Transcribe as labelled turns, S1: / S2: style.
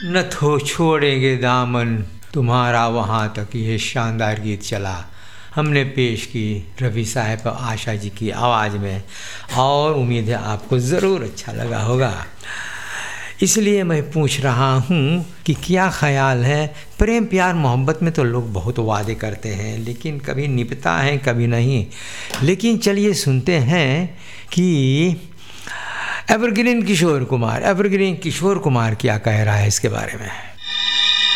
S1: न तो छोड़ेंगे दामन तुम्हारा वहाँ तक, ये शानदार गीत चला, हमने पेश की रफ़ी साहब आशा जी की आवाज़ में, और उम्मीद है आपको ज़रूर अच्छा लगा होगा। इसलिए मैं पूछ रहा हूँ कि क्या ख़याल है, प्रेम प्यार मोहब्बत में तो लोग बहुत वादे करते हैं, लेकिन कभी निभता है कभी नहीं। लेकिन चलिए सुनते हैं कि एवरग्रीन किशोर कुमार क्या कह रहा है इसके बारे में।